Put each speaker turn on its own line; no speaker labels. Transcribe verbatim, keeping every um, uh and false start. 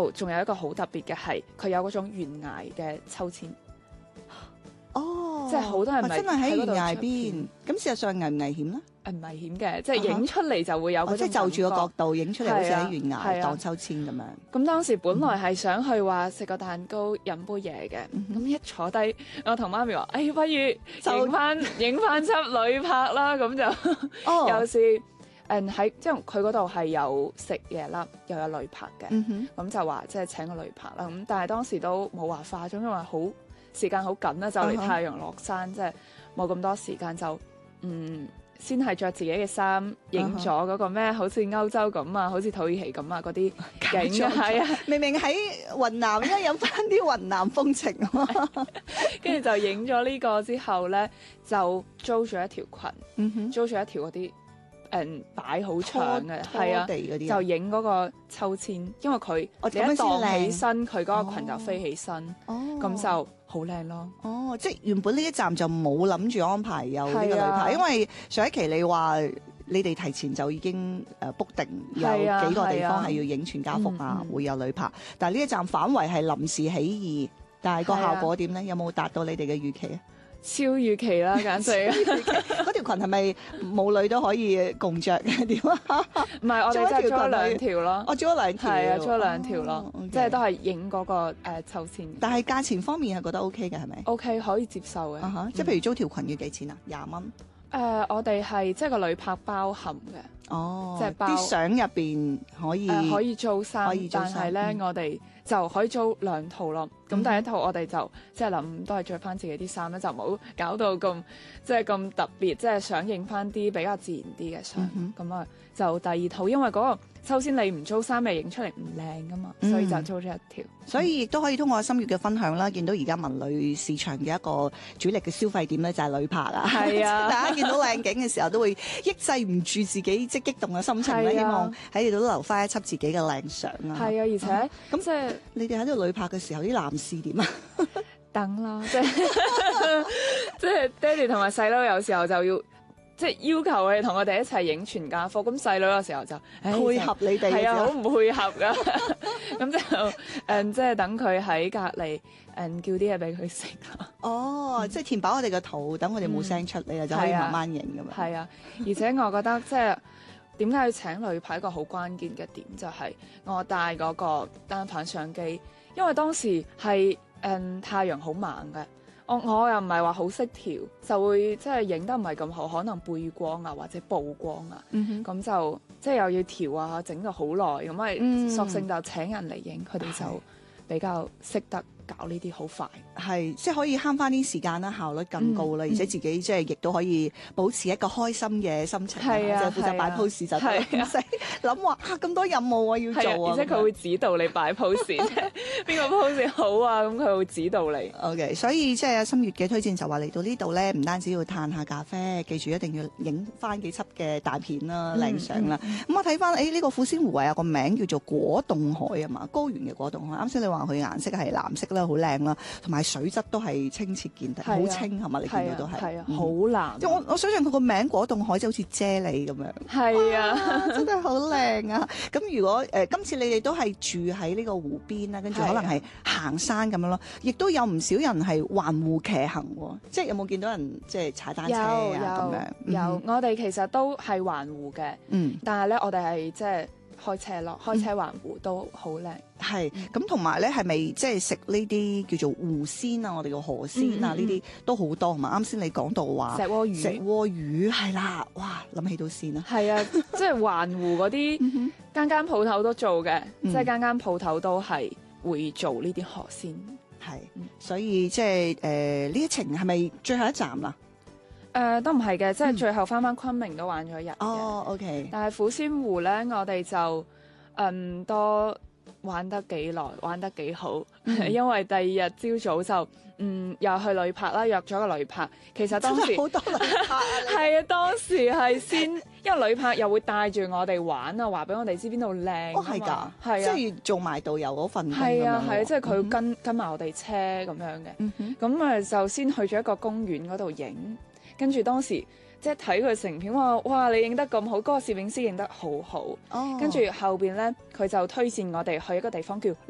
度仲有一個好特別嘅係，佢有嗰種懸崖嘅秋千。
哦，
即係好多人咪
真係喺
喺嗰度
懸崖
出
邊，咁事實上危唔危險咧？
誒唔危險嘅，即係影出嚟就會有嗰種
哦即係就住個
感覺
角度影出嚟，好似喺懸
係啊
崖盪秋千咁樣。
咁當時本來係想去話食個蛋糕飲杯嘢嘅，咁、
嗯
一坐低，我同媽咪話：，誒、不如
就
影翻影翻輯旅拍啦。咁就、
哦
有時誒喺即係佢嗰度係有食嘢啦，又有旅拍嘅。咁、
嗯哼，
就話即係請個旅拍啦。咁但係當時都冇話化妝，因為好時間好緊啦，就嚟太陽落山，即係冇咁多時間就嗯。先係着自己嘅衫，影咗嗰個咩，好似歐洲咁啊，好似土耳其咁啊，嗰啲景係啊，
明明喺雲南，而家有翻啲雲南風情啊！
跟住就影咗呢個之後咧，就租咗一條裙，
嗯哼，
租咗一條嗰啲誒擺好長嘅，
拖
係啊，
地嗰啲
就影嗰個秋千，因為佢你一
哦咁樣先
盪起
靚
身，佢嗰個裙就飛起身，
哦，
咁就好靚咯。
哦，即係原本呢一站就冇諗住安排有呢個旅
係啊
拍，因為上一期你話你哋提前就已經誒 book 定有
係啊
幾個地
係啊
方係要影全家福啊，
嗯嗯
會有旅拍，但係呢一站反為係臨時起意，但係個
係啊
效果點咧？有冇達到你哋嘅預期啊？
超預期啦，簡直
嗰條裙係咪母女都可以共着嘅？點啊？
唔係我哋真係租咗
租一條裙
兩條咯，
我租咗兩條，
係啊，租咗兩條咯
哦，
即係都
，OK
係影嗰個誒秋千。
但係價錢方面係覺得 OK 嘅係咪？
O.K. 可以接受嘅，
啊哈，即係譬如租條裙要幾錢啊？廿蚊。
誒、呃我哋係即係個旅拍包含嘅，
哦，
即係包
啲相入邊可以、
誒、可以租衫，
可以租衫
但係咧、
嗯
我哋就可以租兩套咯。咁、
嗯
第一套我哋就即係諗都係着翻自己啲衫咧，就唔好搞到咁即係咁特別，即係想影翻啲比較自然啲嘅相。
嗯
咁啊、就第二套，因為嗰、個首先你唔租衫，你影出嚟唔靚噶嘛，
嗯
所以就租咗一條。
所以亦都可以通過心月嘅分享啦，見到而家文旅市場嘅一個主力嘅消費點咧，就係旅拍啊。
係啊
大家見到靚景嘅時候，都會抑制唔住自己即係激動嘅心情咧，
係啊
希望喺度都留翻一輯自己嘅靚相啊。
係啊，而且
咁
即係
你哋喺度旅拍嘅時候，啲男士點啊？
等啦，即係即係爹哋同埋細佬有時候就要即係要求佢哋同我哋一齊影全家福，咁細佬有時候就唉
配合你哋
係啊，好
嘅
唔配合噶，咁就誒即係等佢喺隔離誒叫啲嘢俾佢食咯。
哦，即係填飽我哋嘅肚，等我哋冇聲出，你就可以
係啊
慢慢影咁樣。
係啊，而且我覺得即係點解要請旅拍一個好關鍵嘅點就係我帶嗰個單反相機，因為當時係誒太陽好猛嘅。我我又唔係話好識調，就會即係影得唔係咁好，可能背光啊或者曝光啊，
嗯
咁、就即係又要調啊，整到好耐，咁咪、
嗯
索性就請人嚟影，佢哋就比較識得搞呢啲好快。
係，即係可以慳翻啲時間啦，效率更高啦，
嗯
而且自己即係亦都可以保持一個開心嘅心情，
係啊
就係負責擺 pose 就得，
係啊
唔使諗話啊咁多任務我要
係啊，
做啊，
而且佢會指導你擺 pose，即係邊個 pose 好啊，咁佢會指導你。
OK，所以即係阿心月嘅推薦就話嚟到呢度咧，唔單止要嘆下咖啡，記住一定要影翻幾輯嘅大片啦、靚相啦。咁我睇翻誒呢個富仙湖係有個名叫做果凍海啊嘛，高原嘅果凍海。啱先你話佢顏色係藍色啦，好靚啦，同埋水質都係清澈見底，好
係啊
清係嘛？你見到都係
係啊，
嗯
好藍。
即係我我相信佢個名果凍海就好似啫喱咁樣。
係啊。
啊，真係好靚啊！咁如果誒、呃、今次你哋都係住喺呢個湖邊啦，跟住可能係行山咁樣咯，亦都有唔少人係環湖騎行喎，即係有冇見到人即係踩單車啊咁樣？
有，有
嗯
我哋其實都係環湖嘅，
嗯，
但係咧我哋係即係開車咯，開車環湖都好靚。
係咁，同埋咧係咪即係食呢啲叫做湖鮮啊？我哋叫河鮮啊，
嗯嗯
呢啲都好多係嘛？啱先你講到話
石鍋
石
魚
鍋魚係啦，哇諗起到先啊！
係啊，即係環湖嗰啲間間鋪頭都做嘅，
嗯
即係間間鋪頭都係會做呢啲河鮮。
係
嗯，
所以即係誒呢一程係咪最後一站啦？
誒、呃都唔係嘅，即係最後翻翻昆明都玩咗一日嘅。
哦，OK，
但係虎仙湖咧，我哋就嗯多玩得幾耐，玩得幾好，
嗯
因為第二日朝早就嗯又去旅拍啦，約咗個旅拍。其實當時
真係好多旅客啊！你
係啊，當時係先，因為旅拍又會帶住我哋玩啊，話俾我哋知邊度靚。
哦，係㗎，
係啊，
即係做埋導遊嗰份工咁
係
樣喎
啊係啊，即係佢
嗯
跟跟埋我哋車咁樣嘅。
嗯哼
咁誒就先去咗一個公園嗰度影，跟住當時即係睇佢成片，哇哇你影得咁好，嗰、個攝影師影得好好。
哦，
跟住後邊咧，佢就推薦我哋去一個地方叫